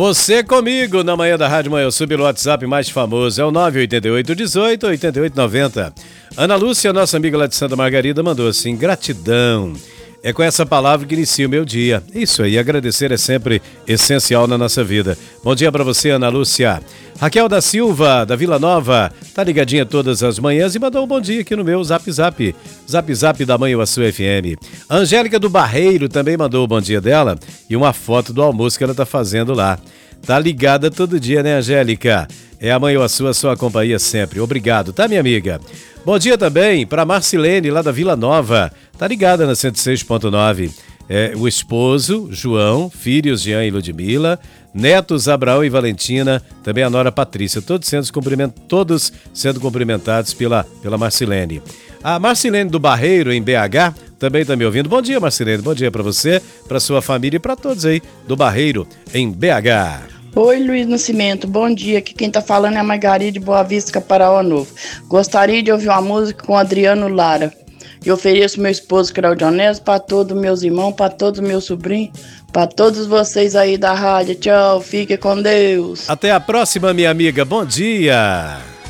Você comigo na manhã da Rádio Manhã Sul pelo WhatsApp mais famoso, é o 988 18 88 90. Ana Lúcia, nossa amiga lá de Santa Margarida, mandou assim: gratidão. É com essa palavra que inicia o meu dia. Isso aí, agradecer é sempre essencial na nossa vida. Bom dia pra você, Ana Lúcia. Raquel da Silva, da Vila Nova, tá ligadinha todas as manhãs e mandou um bom dia aqui no meu Zap Zap. Zap Zap da Manhã Sul FM. Angélica do Barreiro também mandou o bom dia dela e uma foto do almoço que ela tá fazendo lá. Tá ligada todo dia, né, Angélica? É a Manhã Sul, a sua companhia sempre. Obrigado, tá, minha amiga? Bom dia também para Marcilene, lá da Vila Nova. Tá ligada na 106.9. O esposo, João, filhos Jean e Ludmila, netos Abraão e Valentina, também a nora Patrícia, todos sendo cumprimentados pela Marcilene. A Marcilene do Barreiro, em BH, também está me ouvindo. Bom dia, Marcilene, bom dia para você, para sua família e para todos aí do Barreiro, em BH. Oi, Luiz Nascimento, bom dia. Aqui quem tá falando é a Margarida de Boa Vista, Caparaó Novo. Gostaria de ouvir uma música com Adriano Lara. E ofereço meu esposo Claudio Onésio para todos meus irmãos, para todos meus sobrinhos, para todos vocês aí da rádio. Tchau, fique com Deus. Até a próxima, minha amiga. Bom dia.